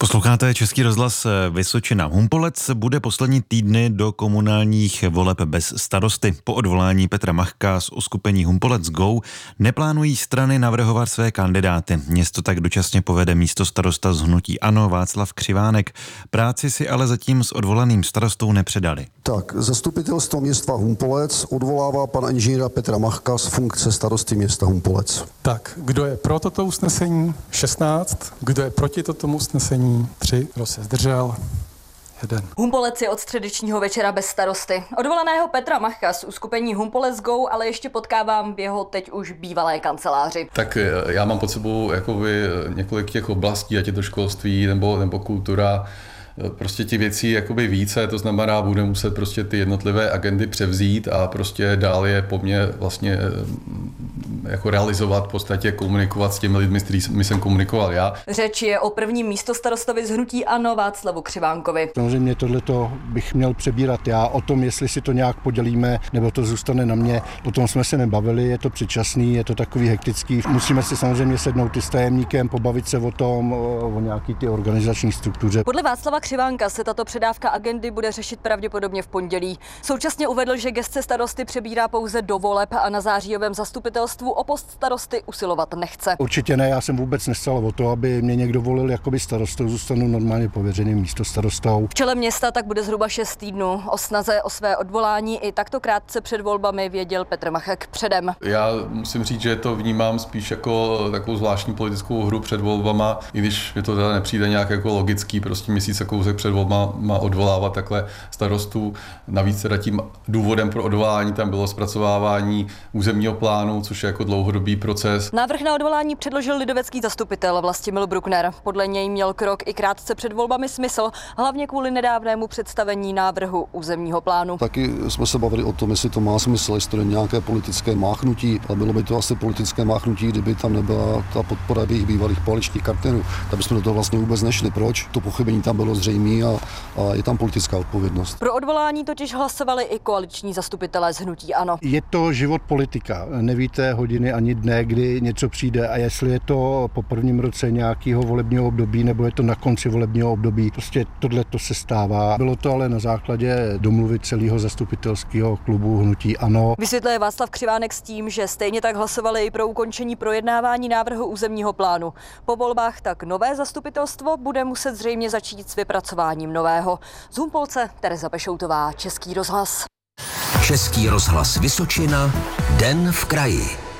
Posloucháte Český rozhlas Vysočina. Humpolec bude poslední týdny do komunálních voleb bez starosty. Po odvolání Petra Machka z uskupení Humpolec Go neplánují strany navrhovat své kandidáty. Město tak dočasně povede místo starosta z hnutí ANO Václav Křivánek. Práci si ale zatím s odvolaným starostou nepředali. Tak, zastupitelstvo města Humpolec odvolává pana inženýra Petra Machka z funkce starosty města Humpolec. Tak, kdo je pro toto usnesení? 16. Kdo je proti tomu usnesení? 3. Kdo se zdržel? 1. Humpolec je od středečního večera bez starosty. Odvolaného Petra Machka z uskupení Humpolec Go ale ještě potkávám v jeho teď už bývalé kanceláři. Tak já mám pod sebou několik těch oblastí, ať je to školství nebo kultura, prostě těch věcí jakoby více, to znamená, bude muset prostě ty jednotlivé agendy převzít a prostě dál je po mně vlastně jako realizovat, v podstatě komunikovat s těmi lidmi, s kterými jsem komunikoval já. Řeč je o prvním místostarostovi z hnutí ANO Václavu Křivánkovi. Samozřejmě tohleto bych měl přebírat já. O tom, jestli si to nějak podělíme, nebo to zůstane na mě, o tom jsme se nebavili, je to předčasný, je to takový hektický. Musíme si samozřejmě sednout i s tajemníkem, pobavit se o tom, o nějaký ty organizační struktuře. Podle Václava Křivánka se tato předávka agendy bude řešit pravděpodobně v pondělí. Současně uvedl, že gesce starosty přebírá pouze do voleb a na zářijovém zastupitelstvu o post starosty usilovat nechce. Určitě ne, já jsem vůbec nestal o to, aby mě někdo volil jakoby starostou, zůstanu normálně pověřeným místostarostou. V čele města tak bude zhruba 6 týdnů. O snaze o své odvolání i takto krátce před volbami věděl Petr Machek předem. Já musím říct, že to vnímám spíš jako takovou zvláštní politickou hru před volbama, i když mi to teda nepřijde nějak jako logický, prostě měsíc a kousek před volbama odvolávat takhle starostů. Navíc teda tím důvodem pro odvolání tam bylo zpracovávání územního plánu, což je jako dlouhodobý proces. Návrh na odvolání předložil lidovecký zastupitel Vlastimil Bruckner. Podle něj měl krok i krátce před volbami smysl, hlavně kvůli nedávnému představení návrhu územního plánu. Taky jsme se bavili o tom, jestli to má smysl, jestli to je nějaké politické máchnutí, a bylo by to asi politické máchnutí, kdyby tam nebyla ta podpora jejich bývalých koaličních partnerů. Tak bychom do toho vlastně vůbec nešli. Proč? To pochybení tam bylo zřejmé a je tam politická odpovědnost. Pro odvolání totiž hlasovali i koaliční zastupitelé z hnutí ANO. Je to život politika. Nevíte hodiny ani dne, kdy něco přijde, a jestli je to po prvním roce nějakého volebního období nebo je to na konci volebního období. Prostě tohle to se stává. Bylo to ale na základě domluvy celého zastupitelského klubu hnutí ANO. Vysvětluje Václav Křivánek s tím, že stejně tak hlasovali i pro ukončení projednávání návrhu územního plánu. Po volbách tak nové zastupitelstvo bude muset zřejmě začít s vypracováním nového. Z Humpolce Tereza Pešoutová, Český rozhlas. Český rozhlas Vysočina, Den v kraji.